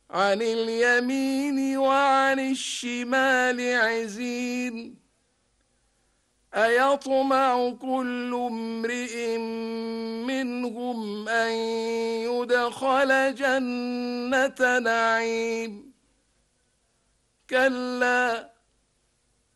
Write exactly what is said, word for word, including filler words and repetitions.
عن اليمين وعن الشمال عزين أيطمع كل امرئ منهم أن يدخل جنة نعيم كلا